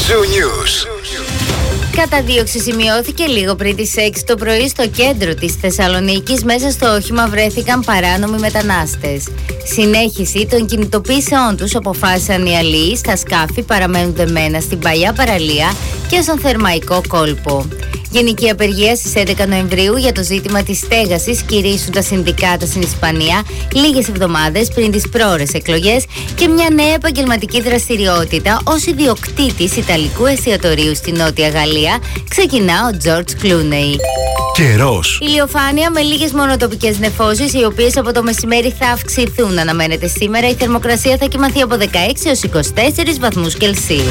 Zoo News. Καταδίωξη σημειώθηκε λίγο πριν τις 6 το πρωί στο κέντρο της Θεσσαλονίκης. Μέσα στο όχημα βρέθηκαν παράνομοι μετανάστες. Συνέχιση των κινητοποίησεών τους αποφάσισαν οι αλλοίοι στα σκάφη παραμένουν δεμένα στην παλιά παραλία και στον Θερμαϊκό κόλπο. Γενική απεργία στις 11 Νοεμβρίου για το ζήτημα της στέγασης κηρύσσουν τα συνδικάτα στην Ισπανία λίγες εβδομάδες πριν τις πρόορες εκλογές και μια νέα επαγγελματική δραστηριότητα ως ιδιοκτήτης Ιταλικού εστιατορίου στη Νότια Γαλλία ξεκινά ο Τζορτζ Κλούνεϊ. Καιρός. Ηλιοφάνεια με λίγες μονοτοπικές νεφώσεις, οι οποίες από το μεσημέρι θα αυξηθούν. Αναμένεται σήμερα η θερμοκρασία θα κυμανθεί από 16 έως 24 βαθμούς Κελσίου.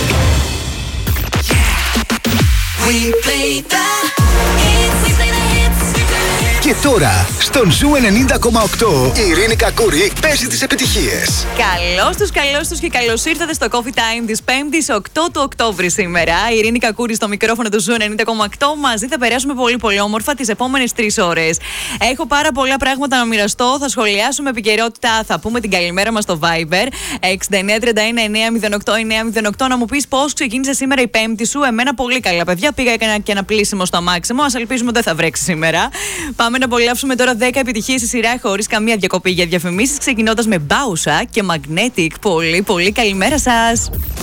Και τώρα, στον Ζου 90,8 η Ειρήνη Κακούρη παίζει τις επιτυχίες. Καλώς τους και καλώς ήρθατε στο Coffee Time της 5ης 8 του Οκτώβρη σήμερα. Η Ειρήνη Κακούρη στο μικρόφωνο του Ζου 90,8. Μαζί θα περάσουμε πολύ όμορφα τις επόμενες 3 ώρες. Έχω πάρα πολλά πράγματα να μοιραστώ. Θα σχολιάσουμε επικαιρότητα. Θα πούμε την καλημέρα μας στο Viber 6931-908-908. Να μου πεις πώς ξεκίνησε σήμερα η Πέμπτη σου. Εμένα πολύ καλά, παιδιά. Πήγα και ένα πλήσιμο στο αμάξι μου. Ας ελπίσουμε ότι δεν θα βρέξει σήμερα. Πάμε να απολαύσουμε τώρα 10 επιτυχίες στη σειρά χωρίς καμία διακοπή για διαφημίσεις, ξεκινώντας με Μπάουσα και Magnetic. Πολύ καλημέρα σας.